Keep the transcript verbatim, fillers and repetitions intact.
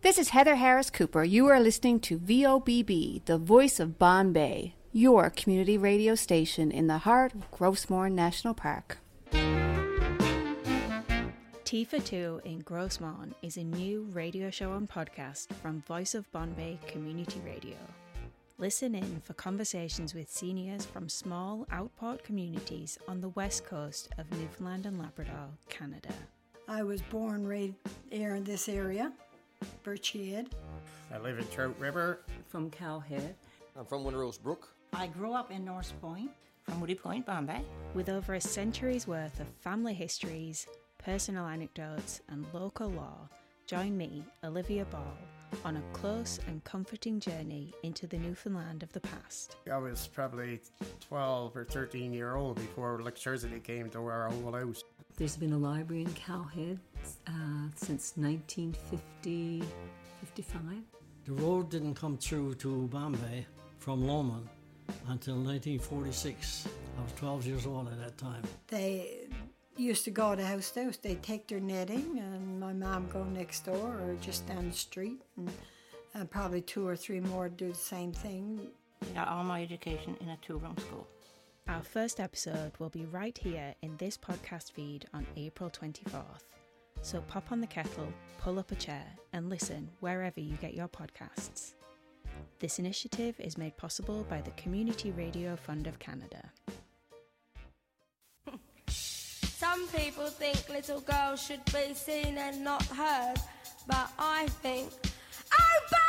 This is Heather Harris Cooper. You are listening to V O B B, the voice of Bombay, your community radio station in the heart of Grosmorn National Park. Tea for Two in Grosmorn is a new radio show and podcast from Voice of Bombay Community Radio. Listen in for conversations with seniors from small outport communities on the west coast of Newfoundland and Labrador, Canada. I was born right here in this area, Birchhead. I live in Trout River. From Cowhead. I'm from Winterrose Brook. I grew up in North Point. From Woody Point, Bombay. With over a century's worth of family histories, personal anecdotes and local law, join me, Olivia Ball, on a close and comforting journey into the Newfoundland of the past. I was probably twelve or thirteen year old before electricity came to our whole house. There's been a library in Cowhead uh, since nineteen fifty, fifty-five. The road didn't come through to Bombay from Lomond until nineteen forty-six. I was twelve years old at that time. They used to go to house to house. They'd take their netting and my mom go next door or just down the street, and uh, probably two or three more do the same thing. I got all my education in a two-room school. Our first episode will be right here in this podcast feed on April twenty-fourth. So pop on the kettle, pull up a chair and listen wherever you get your podcasts. This initiative is made possible by the Community Radio Fund of Canada. Some people think little girls should be seen and not heard, but I think, oh,